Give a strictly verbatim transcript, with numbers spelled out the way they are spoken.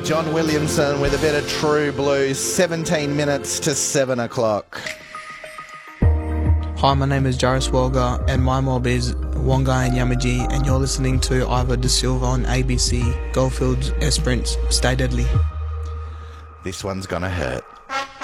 John Williamson with a bit of True Blue, seventeen minutes to seven o'clock. Hi, my name is Jairus Walga and my mob is Wonga and Yamaji, and you're listening to Ivor De Silva on A B C, Goldfields Esperance, Stay Deadly. This one's gonna hurt.